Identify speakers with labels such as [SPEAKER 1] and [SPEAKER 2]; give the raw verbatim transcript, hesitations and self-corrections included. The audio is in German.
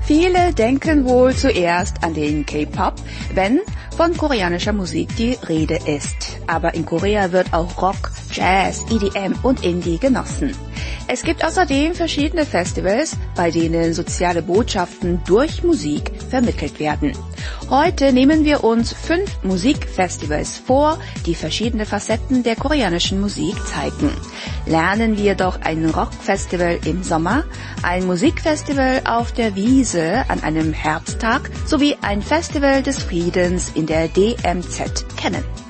[SPEAKER 1] Viele denken wohl zuerst an den K-Pop, wenn von koreanischer Musik die Rede ist. Aber in Korea wird auch Rock, Jazz, E D M und Indie genossen. Es gibt außerdem verschiedene Festivals, bei denen soziale Botschaften durch Musik vermittelt werden. Heute nehmen wir uns fünf Musikfestivals vor, die verschiedene Facetten der koreanischen Musik zeigen. Lernen wir doch ein Rockfestival im Sommer, ein Musikfestival auf der Wiesn an einem Herbsttag sowie ein Festival des Friedens in der D M Z kennen.